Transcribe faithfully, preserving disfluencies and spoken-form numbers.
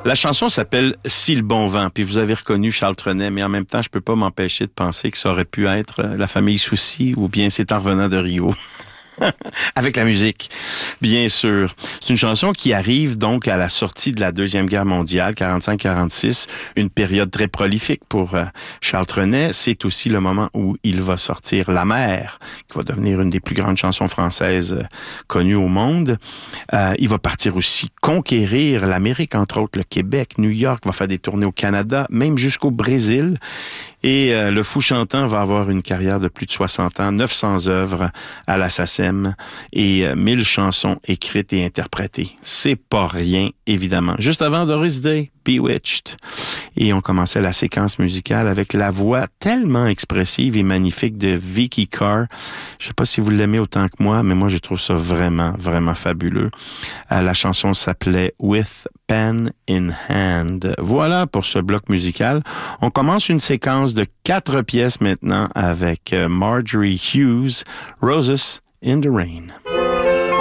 La chanson s'appelle « Si le bon vent », puis vous avez reconnu Charles Trenet, mais en même temps, je peux pas m'empêcher de penser que ça aurait pu être la famille Soucy ou bien C'est en revenant de Rio. Avec la musique, bien sûr. C'est une chanson qui arrive donc à la sortie de la Deuxième Guerre mondiale, quarante-cinq quarante-six, une période très prolifique pour euh, Charles Trenet. C'est aussi le moment où il va sortir La Mer, qui va devenir une des plus grandes chansons françaises euh, connues au monde. Euh, il va partir aussi conquérir l'Amérique, entre autres le Québec, New York, va faire des tournées au Canada, même jusqu'au Brésil. Et euh, le Fou chantant va avoir une carrière de plus de soixante ans, neuf cents œuvres à la S A C E M et euh, mille chansons écrites et interprétées. C'est pas rien, évidemment. Juste avant Doris Day, Bewitched. Et on commençait la séquence musicale avec la voix tellement expressive et magnifique de Vicky Carr. Je sais pas si vous l'aimez autant que moi, mais moi je trouve ça vraiment, vraiment fabuleux. Euh, la chanson s'appelait With Pen in Hand. Voilà pour ce bloc musical. On commence une séquence de quatre pièces maintenant avec Marjorie Hughes, Roses in the Rain.